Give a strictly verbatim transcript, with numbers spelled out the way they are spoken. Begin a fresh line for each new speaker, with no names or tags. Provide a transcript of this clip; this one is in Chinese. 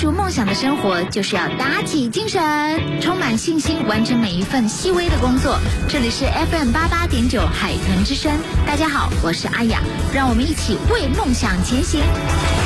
逐梦想的生活，就是要打起精神，充满信心，完成每一份细微的工作。这里是 F M 八八点九海豚之声，大家好，我是阿雅，让我们一起为梦想前行。